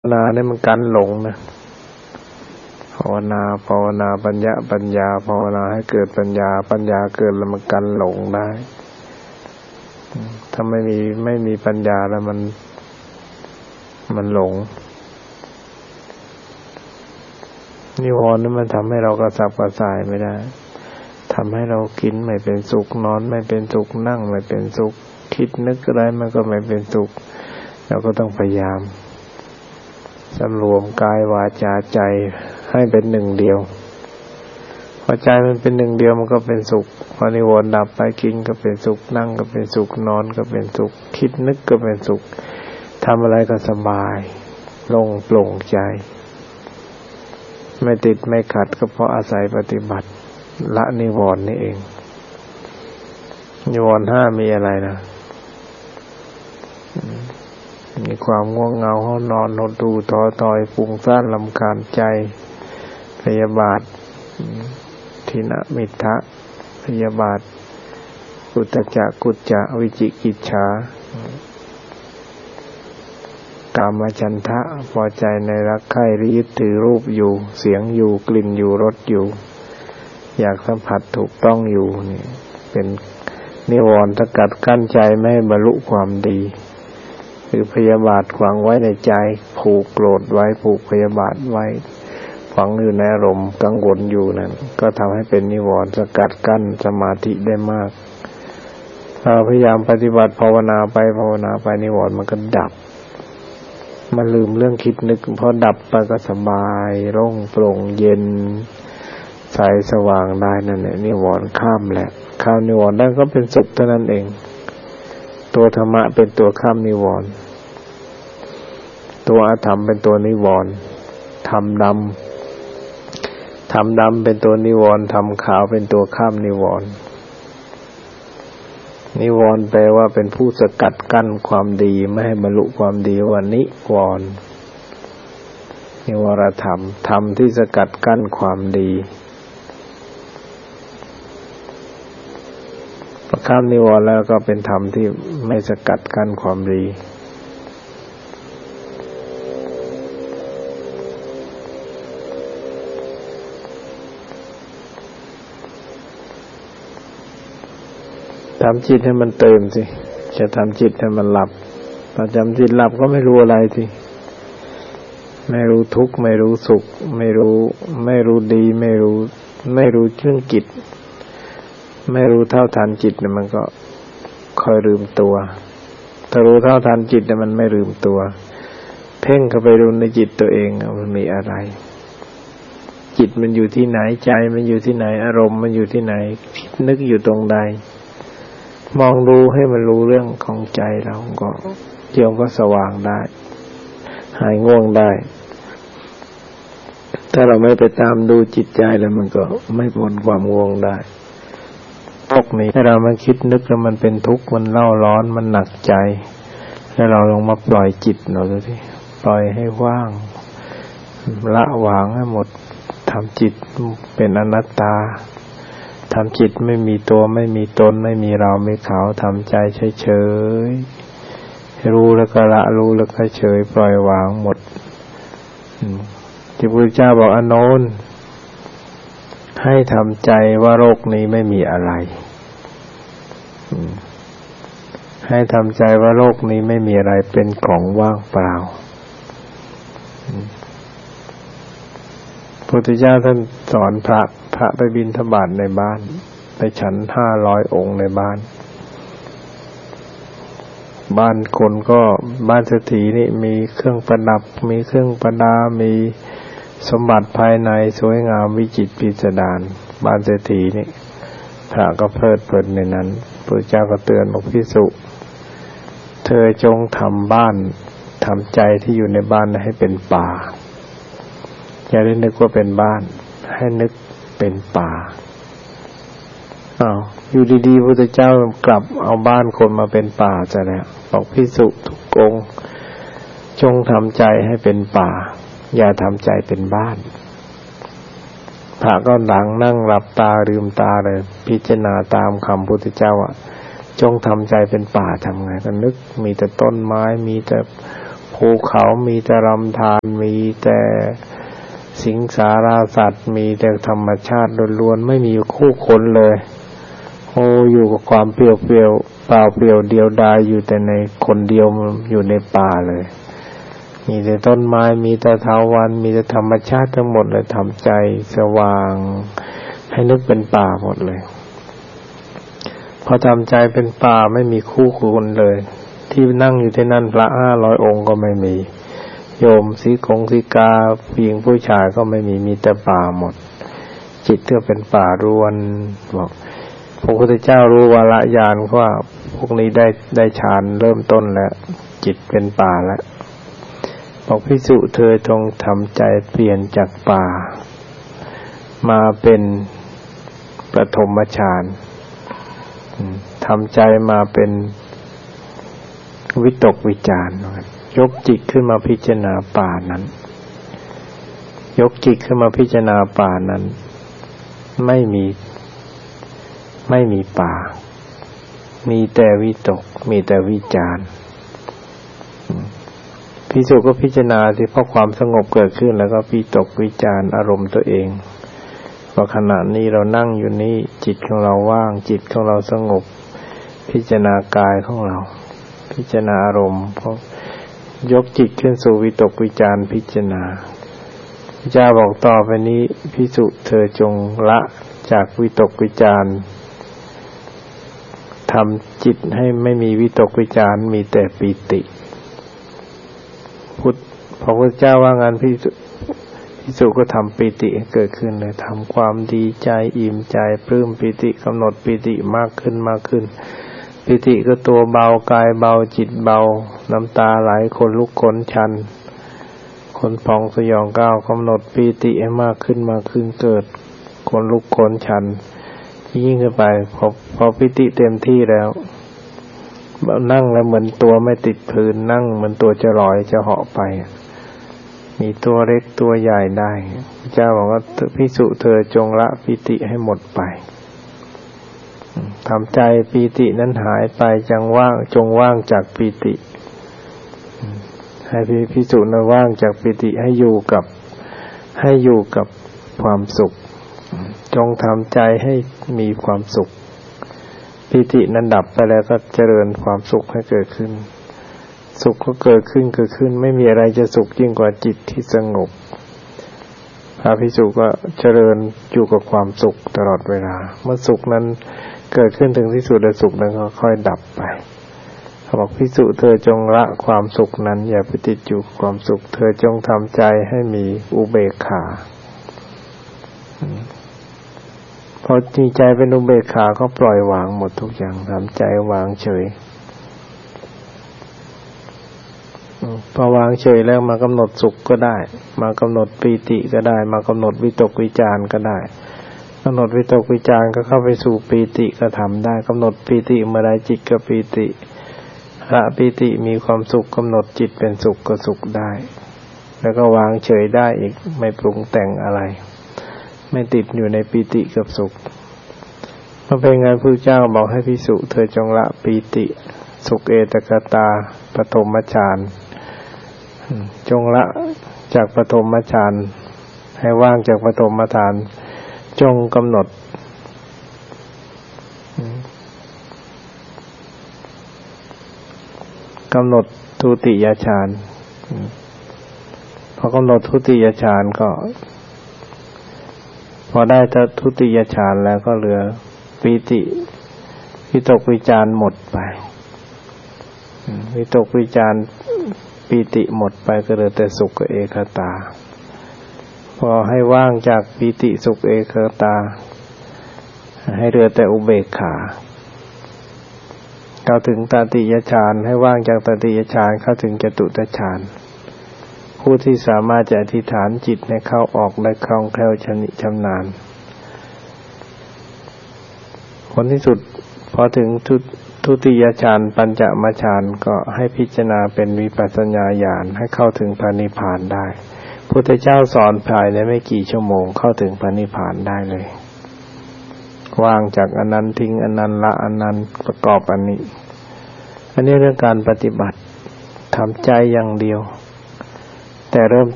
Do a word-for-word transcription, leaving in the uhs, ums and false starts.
ภาวนาเนี่ยมันกันหลงนะภาวนาภาวนาปัญญาปัญญาภาวนาให้เกิดปัญญาปัญญาเกิดแล้วมันกันหลงได้ถ้าไม่มีไม่มีปัญญาแล้วมันมันหลงนิวรณ์นี่มันทำให้เรากระสับกระส่ายไม่ได้ทำให้เรากินไม่เป็นสุขนอนไม่เป็นสุขนั่งไม่เป็นสุขคิดนึกอะไรมันก็ไม่เป็นสุขเราก็ต้องพยายามสำรวมกายวาจาใจให้เป็นหนึ่งเดียวพอใจมันเป็นหนึ่งเดียวมันก็เป็นสุขพอนิวรณ์ดับไปกินก็เป็นสุขนั่งก็เป็นสุขนอนก็เป็นสุขคิดนึกก็เป็นสุขทำอะไรก็สบายโล่งโปร่งใจไม่ติดไม่ขัดก็เพราะอาศัยปฏิบัติละนิวรณ์นี่เองนิวรณ์ห้ามีอะไรนะมีความง่วงเหงาห้อนอนหดหู่ท้อถอยฟุ้งซ่านรำคาญใจพยาบาททินมิทธะพยาบาทอุทธัจจะกุจจะวิจิกิจฉากามฉันทะพอใจในรักใคร่หรือยึดถือรูปอยู่เสียงอยู่กลิ่นอยู่รสอยู่อยากสัมผัสถูกต้องอยู่นี่เป็นนิวรณ์สกัดกั้นใจไม่ให้บรรลุความดีคือพยาบาทขวางไว้ในใจผูกโกรธไว้ผูกพยาบาทไว้ฝังอยู่ในอารมณ์กังวลอยู่นั่นก็ทำให้เป็นนิวรณ์สกัดกั้นสมาธิได้มากเราพยายามปฏิบัติภาวนาไปภาวนาไปนิวรณ์มันก็ดับมันลืมเรื่องคิดนึกพอดับไปก็สบายโล่งโปร่งเย็นใสสว่างได้นั่นแหละนิวรณ์ข้ามแหละข้ามนิวรณ์ได้ก็เป็นสุขเท่านั้นเองตัวธรรมะเป็นตัวข้ามนิวรณ์ตัวอธรรมเป็นตัวนิวรณ์ธรรมดำธรรมดำเป็นตัวนิวรณ์ธรรมขาวเป็นตัวข้ามนิวรณ์นิวรณ์แปลว่าเป็นผู้สกัดกั้นความดีไม่ให้บรรลุความดีว่านิวรณ์นิวรธรรมธรรมที่สกัดกั้นความดีพอข้ามนิวรณ์แล้วก็เป็นธรรมที่ไม่สกัดกั้นความดีทำจิตให้มันตื่นสิจะทำจิตให้มันหลับพอจำจิตหลับก็ไม่รู้อะไรสิไม่รู้ทุกข์ไม่รู้สุขไม่รู้ไม่รู้ดีไม่รู้ไม่รู้เรื่องจิตไม่รู้เท่าทันจิตเนี่ยมันก็คอยลืมตัวถ้ารู้เท่าทันจิตเนี่ยมันไม่ลืมตัวเพ่งเข้าไปดูในจิตตัวเองมันมีอะไรจิตมันอยู่ที่ไหนใจมันอยู่ที่ไหนอารมณ์มันอยู่ที่ไหนคิดนึกอยู่ตรงใดมองดูให้มันรู้เรื่องของใจเราก็เดี๋ยวก็สว่างได้หายง่วงได้ถ้าเราไม่ไปตามดูจิตใจแล้วมันก็ไม่พ้นความง่วงได้พวกนี้ให้เรามาคิดนึกแล้วมันเป็นทุกข์มันเล่าร้อนมันหนักใจให้เราลงมาปล่อยจิตเราดูสิปล่อยให้ว่างละวางให้หมดทำจิตเป็นอนัตตาทำจิตไม่มีตัวไม่มีตนไม่มีเราไม่เขาทำใจเฉยๆรู้แล้วก็ละรู้แล้วก็เฉยปล่อยวางหมดที่พระพุทธเจ้าบอกอานนท์ให้ทำใจว่าโลกนี้ไม่มีอะไรให้ทำใจว่าโลกนี้ไม่มีอะไรเป็นของว่างเปล่าพระพุทธเจ้าท่านสอนพระพระไปบิณฑบาตในบ้านไปฉันห้าร้อยองค์ในบ้านบ้านคนก็บ้านเศรษฐีนี่มีเครื่องประดับมีเครื่องประดามีสมบัติภายในสวยงามวิจิตรพิสดารบ้านเศรษฐีนี่พระก็เพลิดเพลินในนั้นพระเจ้าก็เตือนบอกภิกษุเธอจงทำบ้านทำใจที่อยู่ในบ้านให้เป็นป่าอย่าได้นึกว่าเป็นบ้านให้นึกเป็นป่าอ้าวอยู่ดีๆพระพุทธเจ้ากลับเอาบ้านคนมาเป็นป่าซะแล้วบอกภิกษุทุกองค์จงทำใจให้เป็นป่าอย่าทำใจเป็นบ้านพระก็หลังนั่งหลับตาลืมตาเลยพิจารณาตามคำพุทธเจ้าอ่ะจงทำใจเป็นป่าทำไงก็นึกมีแต่ต้นไม้มีแต่ผภูเขามีแต่ลำธารมีแต่สิงสาราสัตว์มีแต่ธรรมชาติล้วนๆไม่มีคู่คนเลยโอ้อยู่กับความเปลี่ยวเปลี่ยวเปล่าเปลี่ยวเดียวดายอยู่แต่ในคนเดียวอยู่ในป่าเลยมีแต่ต้นไม้มีแต่เถาวัลย์มีแต่ธรรมชาติทั้งหมดเลยทำใจสว่างให้นึกเป็นป่าหมดเลยพอทำใจเป็นป่าไม่มีคู่คนเลยที่นั่งอยู่ที่นั่นพระห้าร้อยองค์ก็ไม่มีโยมสีคงสีกาผู้หญิงผู้ชายก็ไม่มีมีแต่ป่าหมดจิตก็เป็นป่ารวนบอกพระพุทธเจ้ารู้วาระญาณว่าพวกนี้ได้ได้ฌานเริ่มต้นแล้วจิตเป็นป่าแล้วบอกภิกษุเธอจงทำใจเปลี่ยนจากป่ามาเป็นปฐมฌานทำใจมาเป็นวิตกวิจารยกจิตขึ้นมาพิจารณาป่านั้นยกจิตขึ้นมาพิจารณาป่านั้นไม่มีไม่มีป่ามีแต่วิตกมีแต่วิจารภิกษุก็พิจารณาที่เพราะความสงบเกิดขึ้นแล้วก็วิตกวิจารอารมณ์ตัวเองว่าขณะนี้เรานั่งอยู่นี่จิตของเราว่างจิตของเราสงบพิจารณากายของเราพิจารณาอารมณ์เพราะยกจิตขึ้นสู่วิตกวิจารพิจารณาพระเจ้าบอกต่อไปนี้ภิกษุเธอจงละจากวิตกวิจารทำจิตให้ไม่มีวิตกวิจารมีแต่ปีติพุทธพระพุทธเจ้าว่างานภิกษุภิกษุก็ทำปีติให้เกิดขึ้นเลยทำความดีใจอิ่มใจปลื้มปีติกำหนดปีติมากขึ้นมากขึ้นปีติก็ตัวเบากายเบาจิตเบาน้ำตาไหลคนลุกขนชันคนพองสยองก้าวกำหนดปีติให้มากขึ้นมากขึ้นเกิดคนลุกขนชันยิ่งขึ้นไปพอพอปีติเต็มที่แล้วนั่งแล้วเหมือนตัวไม่ติดพื้นนั่งเหมือนตัวจะลอยจะเหาะไปมีตัวเล็กตัวใหญ่ได้พระเจ้าบอกว่าภิกษุเธอจงละปีติให้หมดไปทำใจปีตินั้นหายไปจังว่างจงว่างจากปีติให้ภิกษุนั้นว่างจากปีติให้อยู่กับให้อยู่กับความสุขจงทำใจให้มีความสุขปีตินั้นดับไปแล้วก็เจริญความสุขให้เกิดขึ้นสุขก็เกิดขึ้นเกิดขึ้นไม่มีอะไรจะสุขยิ่งกว่าจิตที่สงบพระภิกษุก็เจริญอยู่กับความสุขตลอดเวลาเมื่อสุขนั้นเกิดขึ้นถึงที่สุดแล้วสุขนั้นก็ค่อยดับไปเขาบอกภิกษุเธอจงละความสุขนั้นอย่าไปติดอยู่กับความสุขเธอจงทำใจให้มีอุเบกขาพอมีใจเป็นอุเบกขาก็ปล่อยวางหมดทุกอย่างทำใจวางเฉยพอวางเฉยแล้วมากำหนดสุขก็ได้มากำหนดปีติก็ได้มากำหนดวิตกวิจารก็ได้กำหนดวิตกวิจารก็เข้าไปสู่ปีติก็ทำได้กำหนดปีติเมื่อใดจิตก็ปีติละปีติมีความสุขกำหนดจิตเป็นสุขก็สุขได้แล้วก็วางเฉยได้อีกไม่ปรุงแต่งอะไรไม่ติดอยู่ในปีติกับสุขเมื่อเป็นไงพระเจ้าบอกให้ภิกษุเธอจงละปีติสุขเอตกตาปฐมฌานจงละจากปฐมฌานให้ว่างจากปฐมฌานจงกำหนดกำหนดทุติยฌานพอกำหนดทุติยฌานก็พอได้ทุติยฌานแล้วก็เหลือปีติวิตกวิจารหมดไปวิตกวิจารปีติหมดไปก็เหลือแต่สุขกับเอกตาพอให้ว่างจากปีติสุขเอกตาให้เหลือแต่อุเบกขาเข้าถึงตติยฌานให้ว่างจากตติยฌานเข้าถึงจตุตฌานผู้ที่สามารถจะอธิษฐานจิตให้เข้าออกได้คล่องแคล่วชำนิชำนาญผลที่สุดพอถึงทุทุติยฌานปัญจมฌานก็ให้พิจารณาเป็นวิปัสสนาญาณให้เข้าถึงพระนิพพานได้พุทธเจ้าสอนภายในไม่กี่ชั่วโมงเข้าถึงพระนิพพานได้เลยว่างจากอันนั้นทิ้งอันนั้นละอันนั้นประกอบอันนี้อันนี้เรื่องการปฏิบัติททำใจอย่างเดียวแต่เริ่ม